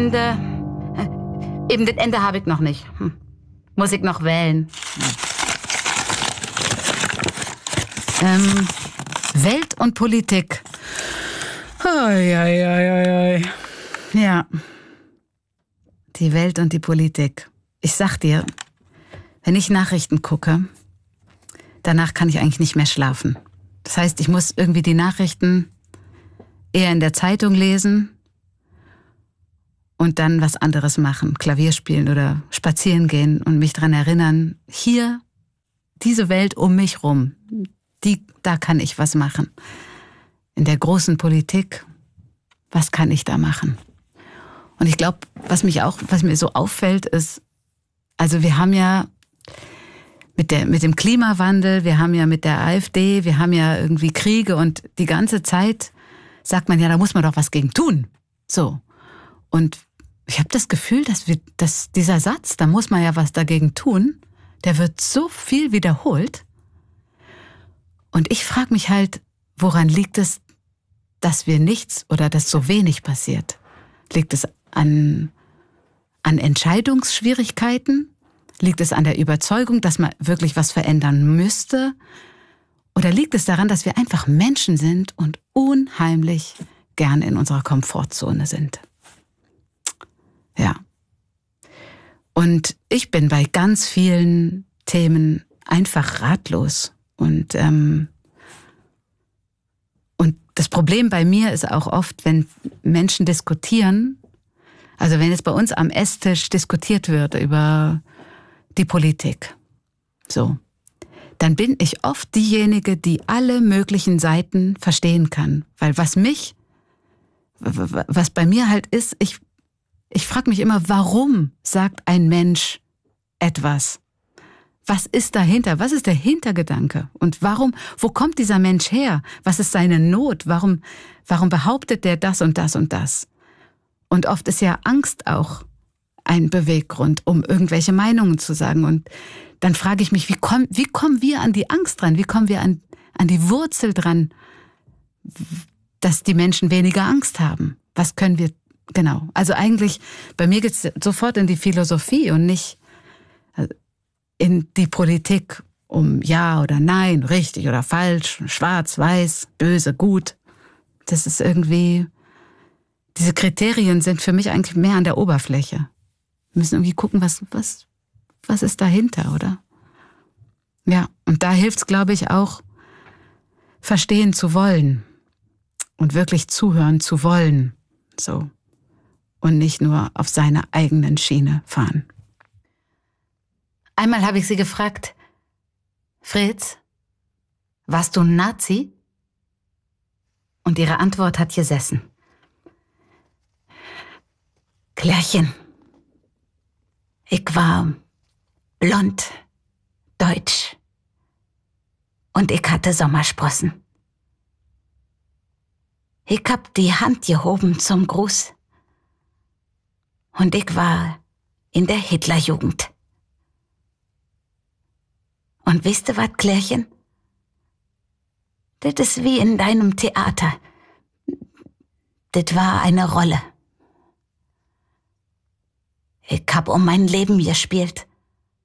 Ende... Eben das Ende habe ich noch nicht. Muss ich noch wählen. Welt und Politik. Ja. Die Welt und die Politik. Ich sag dir, wenn ich Nachrichten gucke, danach kann ich eigentlich nicht mehr schlafen. Das heißt, ich muss irgendwie die Nachrichten eher in der Zeitung lesen und dann was anderes machen. Klavier spielen oder spazieren gehen und mich dran erinnern, hier, diese Welt um mich rum, da kann ich was machen. In der großen Politik, was kann ich da machen? Und ich glaube, was mir so auffällt, ist, also wir haben ja mit dem Klimawandel, wir haben ja mit der AfD, wir haben ja irgendwie Kriege und die ganze Zeit sagt man ja, da muss man doch was gegen tun. So. Und ich habe das Gefühl, dass dieser Satz, da muss man ja was dagegen tun, der wird so viel wiederholt. Und ich frage mich halt, woran liegt es, dass wir nichts oder dass so wenig passiert? Liegt es an Entscheidungsschwierigkeiten? Liegt es an der Überzeugung, dass man wirklich was verändern müsste? Oder liegt es daran, dass wir einfach Menschen sind und unheimlich gern in unserer Komfortzone sind? Ja. Und ich bin bei ganz vielen Themen einfach ratlos. Und das Problem bei mir ist auch oft, wenn Menschen diskutieren, also wenn jetzt bei uns am Esstisch diskutiert wird über die Politik, so, dann bin ich oft diejenige, die alle möglichen Seiten verstehen kann. Weil was bei mir halt ist, ich frage mich immer, warum sagt ein Mensch etwas? Was ist dahinter? Was ist der Hintergedanke? Und wo kommt dieser Mensch her? Was ist seine Not? Warum behauptet der das und das und das? Und oft ist ja Angst auch ein Beweggrund, um irgendwelche Meinungen zu sagen. Und dann frage ich mich, wie kommen wir an die Angst dran? Wie kommen wir an die Wurzel dran, dass die Menschen weniger Angst haben? Was können wir, genau. Also eigentlich, bei mir geht es sofort in die Philosophie und nicht in die Politik um Ja oder Nein, richtig oder falsch, schwarz, weiß, böse, gut. Das ist irgendwie, diese Kriterien sind für mich eigentlich mehr an der Oberfläche. Wir müssen irgendwie gucken, was ist dahinter, oder? Ja, und da hilft es, glaube ich, auch, verstehen zu wollen und wirklich zuhören zu wollen, so. Und nicht nur auf seiner eigenen Schiene fahren. Einmal habe ich sie gefragt, Fritz, warst du ein Nazi? Und ihre Antwort hat gesessen. Klärchen, ich war blond, deutsch und ich hatte Sommersprossen. Ich hab die Hand gehoben zum Gruß und ich war in der Hitlerjugend. Und weißt du was, Klärchen? Das ist wie in deinem Theater. Das war eine Rolle. Ich hab um mein Leben gespielt.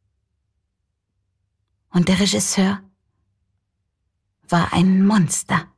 Und der Regisseur war ein Monster.